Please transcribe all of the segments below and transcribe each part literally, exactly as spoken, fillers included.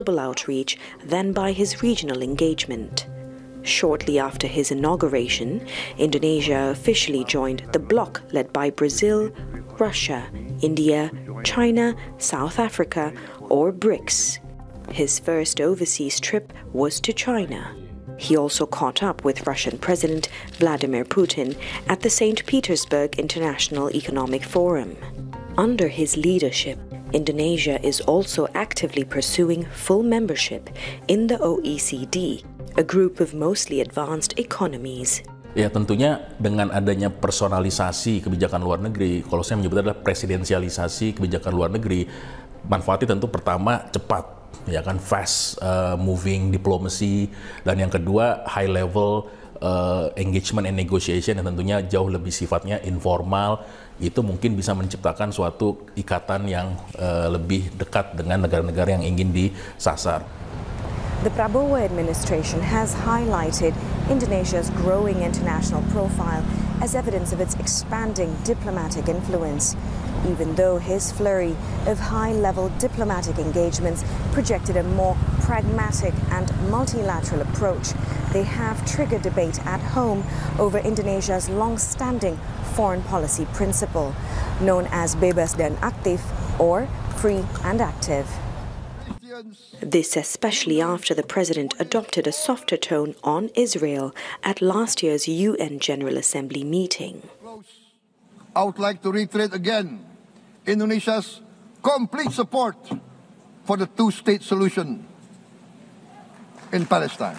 outreach than by his regional engagement. Shortly after his inauguration, Indonesia officially joined the bloc led by Brazil, Russia, India, China, South Africa, or BRICS. His first overseas trip was to China. He also caught up with Russian President Vladimir Putin at the Saint Petersburg International Economic Forum. Under his leadership, Indonesia is also actively pursuing full membership in the O E C D, a group of mostly advanced economies. Ya tentunya dengan adanya personalisasi kebijakan luar negeri, kalau saya menyebutnya adalah presidensialisasi kebijakan luar negeri, manfaatnya tentu pertama cepat, ya kan, fast uh, moving diplomacy, dan yang kedua high level uh, engagement and negotiation yang tentunya jauh lebih sifatnya informal. Itu mungkin bisa menciptakan suatu ikatan yang uh, lebih dekat dengan negara-negara yang ingin disasar. The Prabowo administration has highlighted Indonesia's growing international profile as evidence of its expanding diplomatic influence, even though his flurry of high-level diplomatic engagements projected a more pragmatic and multilateral approach. They have triggered debate at home over Indonesia's long-standing foreign policy principle, known as bebas dan aktif, or free and active. This especially after the president adopted a softer tone on Israel at last year's U N General Assembly meeting. I would like to reiterate again Indonesia's complete support for the two-state solution in Palestine.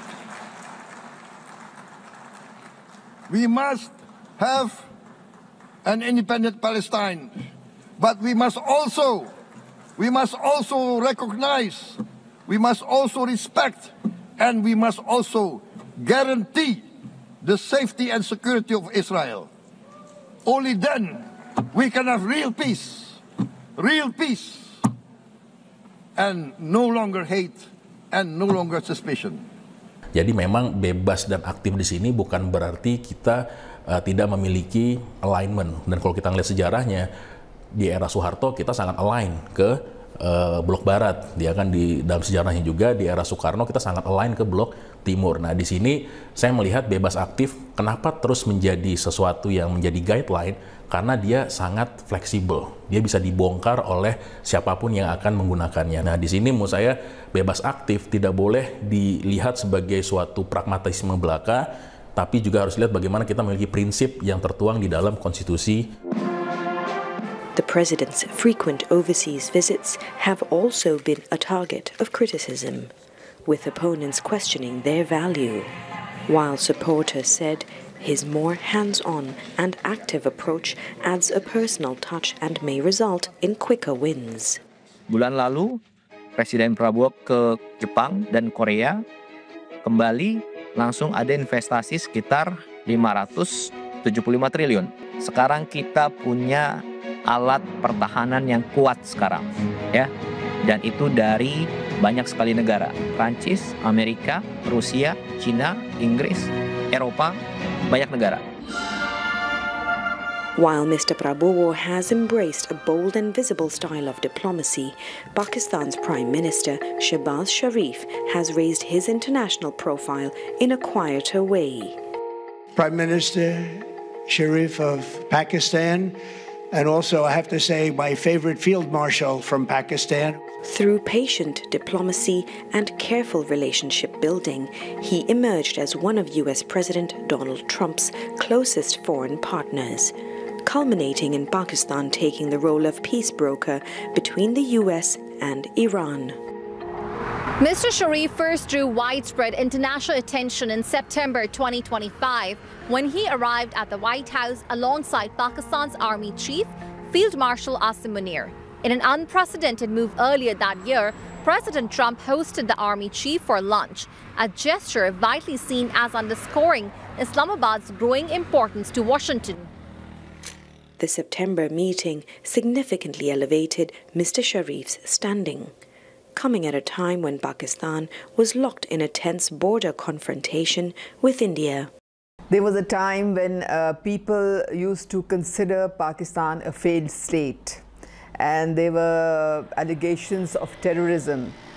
We must have an independent Palestine, but we must also We must also recognize, we must also respect, and we must also guarantee the safety and security of Israel. Only then we can have real peace, real peace, and no longer hate and no longer suspicion. Jadi memang bebas dan aktif di sini bukan berarti kita uh, tidak memiliki alignment. Dan kalau kita ngelihat sejarahnya, di era Soeharto kita sangat align ke uh, blok barat, dia kan di dalam sejarahnya juga di era Soekarno kita sangat align ke blok timur. Nah di sini saya melihat bebas aktif kenapa terus menjadi sesuatu yang menjadi guideline, karena dia sangat fleksibel, dia bisa dibongkar oleh siapapun yang akan menggunakannya. Nah di sini menurut saya bebas aktif tidak boleh dilihat sebagai suatu pragmatisme belaka, tapi juga harus lihat bagaimana kita memiliki prinsip yang tertuang di dalam konstitusi. The president's frequent overseas visits have also been a target of criticism, with opponents questioning their value, while supporters said his more hands-on and active approach adds a personal touch and may result in quicker wins. Bulan lalu, Presiden Prabowo ke Jepang dan Korea, kembali langsung ada investasi sekitar lima ratus tujuh puluh lima triliun. Sekarang kita punya alat pertahanan yang kuat sekarang, ya, dan itu dari banyak sekali negara, Prancis, Amerika, Rusia, Cina, Inggris, Eropa, banyak negara. While Mister Prabowo has embraced a bold and visible style of diplomacy, Pakistan's Prime Minister Shehbaz Sharif has raised his international profile in a quieter way. Prime Minister Sharif of Pakistan, and also, I have to say, my favorite field marshal from Pakistan. Through patient diplomacy and careful relationship building, he emerged as one of U S President Donald Trump's closest foreign partners, culminating in Pakistan taking the role of peace broker between the U S and Iran. Mister Sharif first drew widespread international attention in September twenty twenty-five when he arrived at the White House alongside Pakistan's Army Chief, Field Marshal Asim Munir. In an unprecedented move earlier that year, President Trump hosted the Army Chief for lunch, a gesture vitally seen as underscoring Islamabad's growing importance to Washington. The September meeting significantly elevated Mister Sharif's standing, coming at a time when Pakistan was locked in a tense border confrontation with India. There was a time when uh, people used to consider Pakistan a failed state, and there were allegations of terrorism